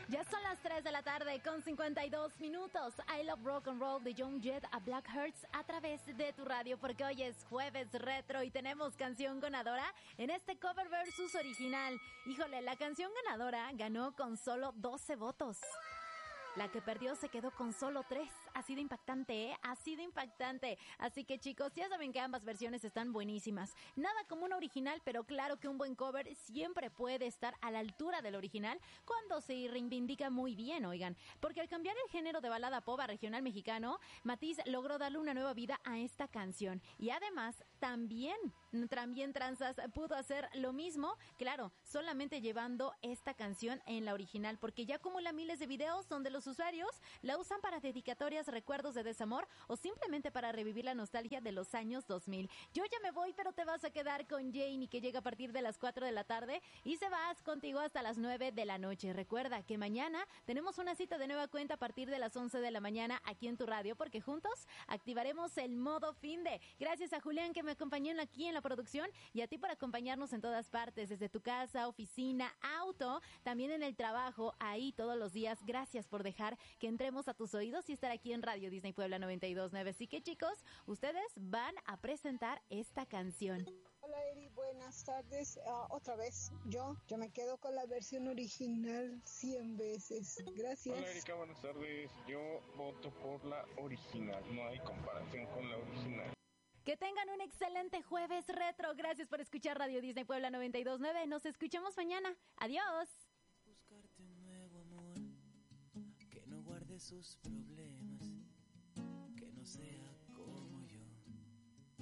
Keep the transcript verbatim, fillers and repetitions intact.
Ya son las tres de la tarde con cincuenta y dos minutos. I Love Rock and Roll de Joan Jett a Black Hearts a través de tu radio, porque hoy es jueves retro y tenemos canción ganadora en este cover versus original. Híjole, la canción ganadora ganó con solo doce votos. La que perdió se quedó con solo tres. Ha sido impactante, ¿eh? Ha sido impactante. Así que, chicos, ya saben que ambas versiones están buenísimas. Nada como una original, pero claro que un buen cover siempre puede estar a la altura del original cuando se reivindica muy bien, oigan. Porque al cambiar el género de balada pop a regional mexicano, Matiz logró darle una nueva vida a esta canción. Y además, también, también Tranzas pudo hacer lo mismo, claro, solamente llevando esta canción en la original, porque ya acumula miles de videos donde los usuarios la usan para dedicatorias, recuerdos de desamor o simplemente para revivir la nostalgia de los años dos mil. Yo ya me voy, pero te vas a quedar con Janie, que llega a partir de las cuatro de la tarde y se vas contigo hasta las nueve de la noche. Recuerda que mañana tenemos una cita de nueva cuenta a partir de las once de la mañana aquí en tu radio, porque juntos activaremos el modo finde. Gracias a Julián, que me acompañó aquí en la producción, y a ti por acompañarnos en todas partes, desde tu casa, oficina, auto, también en el trabajo, ahí todos los días. Gracias por dejar que entremos a tus oídos y estar aquí en Radio Disney Puebla noventa y dos punto nueve. Así que, chicos, ustedes van a presentar esta canción. Hola, Eri, buenas tardes. Uh, otra vez, yo yo me quedo con la versión original cien veces. Gracias. Hola, Erika, buenas tardes. Yo voto por la original. No hay comparación con la original. Que tengan un excelente jueves retro. Gracias por escuchar Radio Disney Puebla noventa y dos punto nueve. Nos escuchamos mañana. Adiós. Buscarte un nuevo amor que no guarde sus problemas, que no sea